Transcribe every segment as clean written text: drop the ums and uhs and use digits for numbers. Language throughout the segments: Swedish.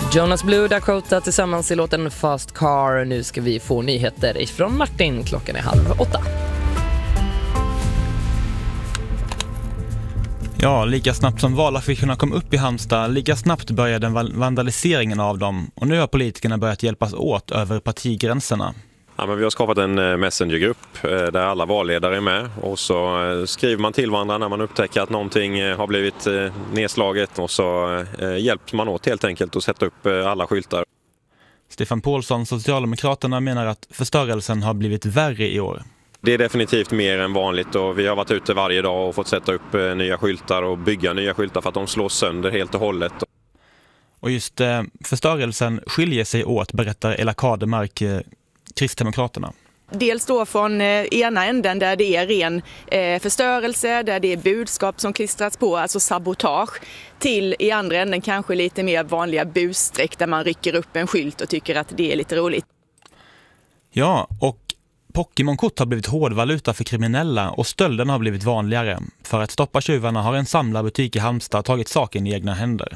Jonas Blue, Dakota tillsammans i låten Fast Car. Nu ska vi få nyheter ifrån Martin. Klockan är 7:30. Ja, lika snabbt som valaffischerna kom upp i Halmstad, lika snabbt började vandaliseringen av dem. Och nu har politikerna börjat hjälpas åt över partigränserna. Ja, men vi har skapat en messengergrupp där alla valledare är med. Och så skriver man till varandra när man upptäcker att någonting har blivit nedslaget. Och så hjälps man åt helt enkelt att sätta upp alla skyltar. Stefan Paulsson, Socialdemokraterna, menar att förstörelsen har blivit värre i år. Det är definitivt mer än vanligt och vi har varit ute varje dag och fått sätta upp nya skyltar och bygga nya skyltar för att de slås sönder helt och hållet. Och just förstörelsen skiljer sig åt, berättar Ella Kademark, Kristdemokraterna. Dels då från ena änden där det är ren förstörelse, där det är budskap som klistrats på, alltså sabotage, till i andra änden kanske lite mer vanliga busstreck där man rycker upp en skylt och tycker att det är lite roligt. Ja, och Pokémon-kort har blivit hårdvaluta för kriminella och stölden har blivit vanligare. För att stoppa tjuvarna har en samlarbutik i Halmstad tagit saken i egna händer.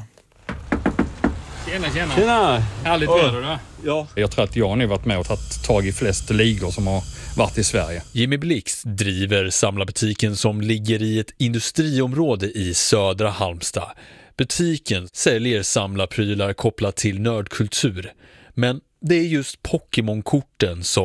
Tjena! Härligt väder det. Ja. Jag tror att jag har nu varit med och tagit tag i flest ligor som har varit i Sverige. Jimmy Blix driver samlarbutiken som ligger i ett industriområde i södra Halmstad. Butiken säljer samlarprylar kopplat till nördkultur. Men det är just Pokémon-korten som